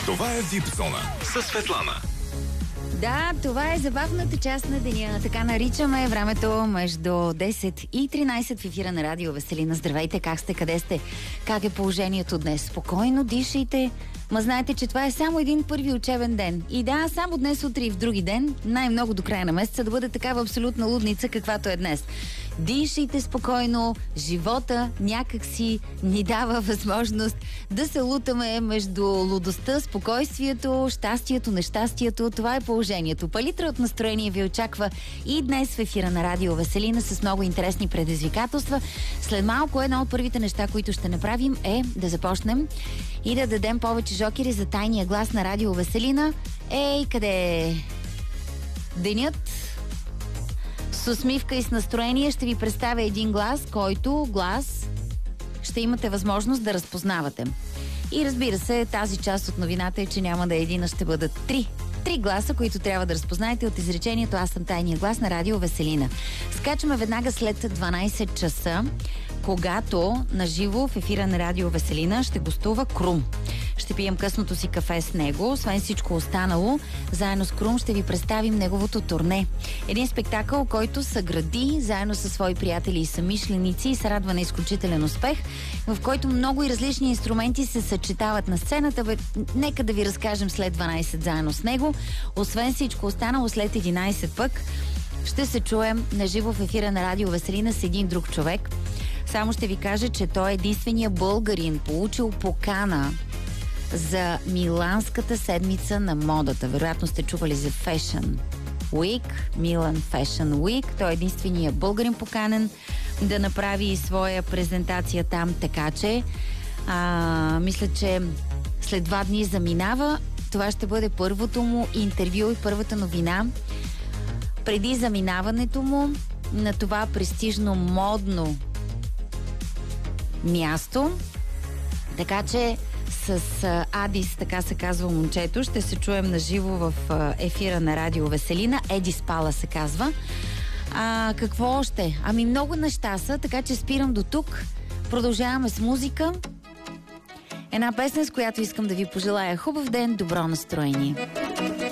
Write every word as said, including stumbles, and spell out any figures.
Това е Вип Зона със Светлана. Да, това е забавната част на деня. Така наричаме времето между десет и тринайсет в ефира на Радио Веселина. Здравейте, как сте, къде сте? Как е положението днес? Спокойно дишайте. Ма знаете, че това е само един първи учебен ден. И да, само днес, утре и в други ден, най-много до края на месеца, да бъде такава абсолютна лудница, каквато е днес. Дишайте спокойно, живота някак си ни дава възможност да се лутаме между лудостта, спокойствието, щастието, нещастието. Това е положението. Палитра от настроение ви очаква и днес в ефира на Радио Веселина с много интересни предизвикателства. След малко едно от първите неща, които ще направим, е да започнем и да дадем повече жокери за тайния глас на Радио Веселина. Ей, къде е денят? С усмивка и с настроение ще ви представя един глас, който глас ще имате възможност да разпознавате. И разбира се, тази част от новината е, че няма да е един, а ще бъдат три. Три гласа, които трябва да разпознаете от изречението "Аз съм тайния глас" на Радио Веселина. Скачаме веднага след дванайсет часа, когато наживо в ефира на Радио Веселина ще гостува Крум. Ще пием късното си кафе с него. Освен всичко останало, заедно с Крум ще ви представим неговото турне. Един спектакъл, който съгради заедно със свои приятели и съмишленици и се радва на изключителен успех, в който много и различни инструменти се съчетават на сцената. Бе, нека да ви разкажем след дванайсет заедно с него. Освен всичко останало, след единайсет пък ще се чуем наживо в ефира на Радио Веселина с един друг човек. Само ще ви кажа, че той е единствения българин, получил покана за Миланската седмица на модата. Вероятно сте чували за Fashion Week, Милан Fashion Week. Той е единствения българин поканен да направи своя презентация там, така че а, мисля, че след два дни заминава. Това ще бъде първото му интервю и първата новина преди заминаването му на това престижно модно място. Така че с Адис, така се казва момчето, ще се чуем наживо в ефира на Радио Веселина. Еди Спала се казва. А, какво още? Ами много неща са, така че спирам до тук. Продължаваме с музика. Една песен, с която искам да ви пожелая хубав ден, добро настроение.